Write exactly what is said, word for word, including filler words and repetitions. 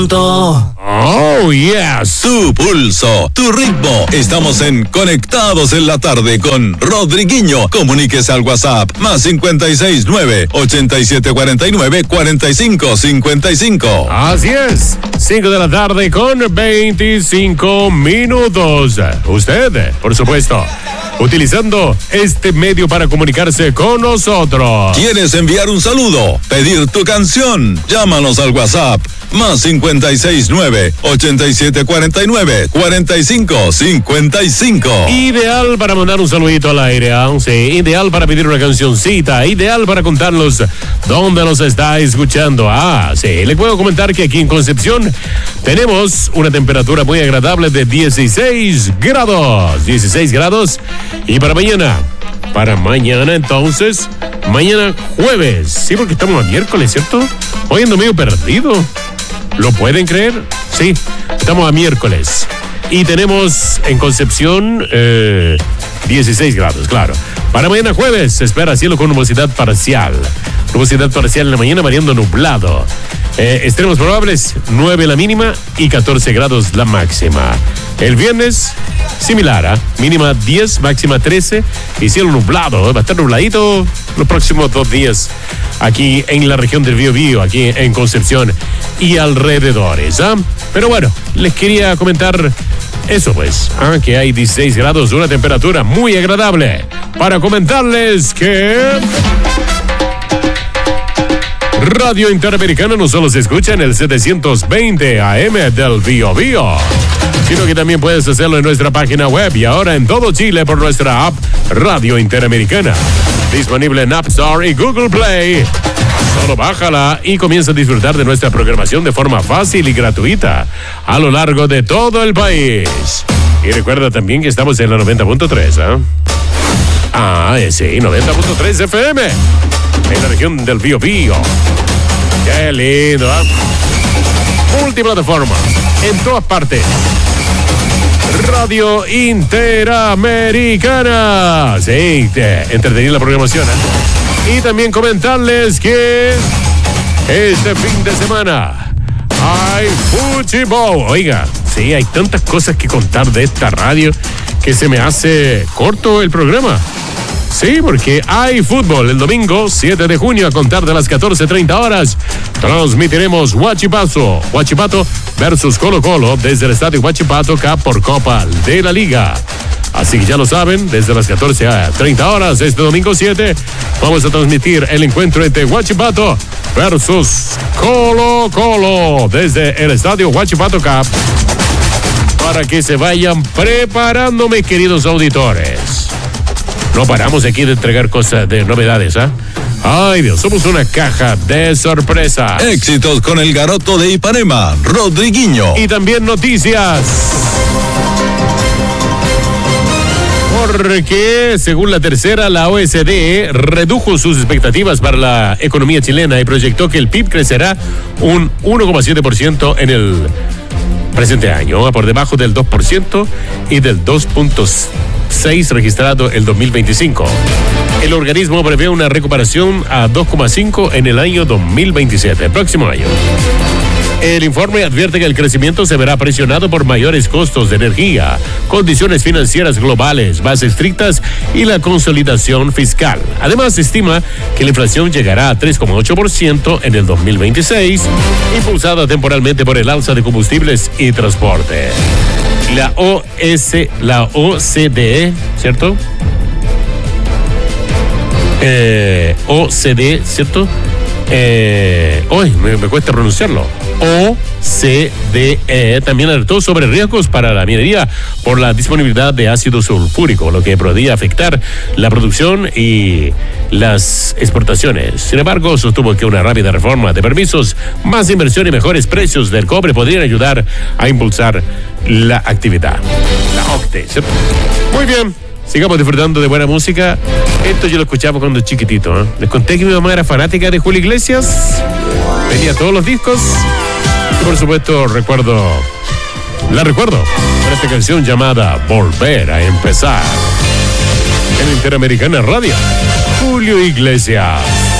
Oh, yes. Tu pulso, tu ritmo. Estamos en Conectados en la Tarde con Rodriguinho. Comuníquese al WhatsApp más cincuenta y seis nueve, ochenta y siete cuarenta y nueve, cuarenta y cinco cincuenta y cinco. Así es. cinco de la tarde con veinticinco minutos. Usted, por supuesto, utilizando este medio para comunicarse con nosotros. ¿Quieres enviar un saludo? ¿Pedir tu canción? Llámanos al WhatsApp más cincuenta y seis nueve, ochenta y siete cuarenta y nueve, cuarenta y cinco cincuenta y cinco. Ideal para mandar un saludito al aire, ¿eh? Sí, ideal para pedir una cancioncita, ideal para contarnos dónde nos está escuchando. Ah, sí, le puedo comentar que aquí en Concepción tenemos una temperatura muy agradable de dieciséis grados. dieciséis grados. Y para mañana, para mañana entonces, mañana jueves. Sí, porque estamos a miércoles, ¿cierto? Hoy ando medio perdido. ¿Lo pueden creer? Sí, estamos a miércoles. Y tenemos en Concepción eh, dieciséis grados, claro. Para mañana jueves se espera cielo con nubosidad parcial. Nubosidad parcial en la mañana, variando nublado. Eh, extremos probables, nueve la mínima y catorce grados la máxima. El viernes, similar, ¿eh? Mínima diez, máxima trece y cielo nublado. ¿eh? Va a estar nubladito los próximos dos días aquí en la región del Biobío, aquí en Concepción y alrededores. ¿eh? Pero bueno, les quería comentar eso pues, ¿eh? que hay dieciséis grados, una temperatura muy agradable. Para comentarles que Radio Interamericana no solo se escucha en el setecientos veinte A M del Bio Bio, sino que también puedes hacerlo en nuestra página web y ahora en todo Chile por nuestra app Radio Interamericana. Disponible en App Store y Google Play. Solo bájala y comienza a disfrutar de nuestra programación de forma fácil y gratuita a lo largo de todo el país. Y recuerda también que estamos en la noventa punto tres, ¿eh? Ah, sí, noventa punto tres F M. En la región del Bío Bío. Qué lindo, ¿eh? Multiplataforma. En todas partes. Radio Interamericana. Sí, entretenir la programación, ¿eh? Y también comentarles que este fin de semana hay fútbol. Oiga, sí, hay tantas cosas que contar de esta radio que se me hace corto el programa. Sí, porque hay fútbol el domingo siete de junio a contar de las catorce treinta horas. Transmitiremos Huachipato, Huachipato versus Colo Colo desde el estadio Huachipato Cup por Copa de la Liga. Así que ya lo saben, desde las catorce treinta horas este domingo siete vamos a transmitir el encuentro entre Huachipato versus Colo Colo desde el estadio Huachipato Cup, para que se vayan preparando, mis queridos auditores. No paramos aquí de entregar cosas de novedades, ¿ah? ¿eh? Ay, Dios, somos una caja de sorpresas. Éxitos con el garoto de Ipanema, Rodriguinho. Y también noticias. Porque, según la tercera, la O E C D redujo sus expectativas para la economía chilena y proyectó que el P I B crecerá un uno coma siete por ciento en el presente año, por debajo del dos por ciento y del dos punto seis por ciento registrado el dos mil veinticinco. El organismo prevé una recuperación a dos coma cinco en el año dos mil veintisiete, el próximo año. El informe advierte que el crecimiento se verá presionado por mayores costos de energía, condiciones financieras globales más estrictas y la consolidación fiscal. Además, se estima que la inflación llegará a tres coma ocho por ciento en el dos mil veintiséis, impulsada temporalmente por el alza de combustibles y transporte. La O S, la O C D E, ¿cierto? Eh, O C D E, ¿cierto? Eh, hoy me, me cuesta pronunciarlo. O C D E también alertó sobre riesgos para la minería por la disponibilidad de ácido sulfúrico, lo que podría afectar la producción y las exportaciones. Sin embargo, sostuvo que una rápida reforma de permisos, más inversión y mejores precios del cobre podrían ayudar a impulsar la actividad. La O C D E, ¿cierto? Muy bien. Sigamos disfrutando de buena música. Esto yo lo escuchaba cuando chiquitito, ¿eh? Les conté que mi mamá era fanática de Julio Iglesias. Tenía todos los discos. Y por supuesto recuerdo, la recuerdo por esta canción llamada Volver a Empezar. En Interamericana Radio, Julio Iglesias.